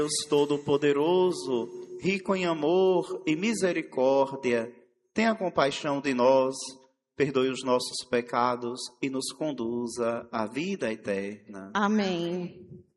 Deus Todo-Poderoso, rico em amor e misericórdia, tenha compaixão de nós, perdoe os nossos pecados e nos conduza à vida eterna. Amém.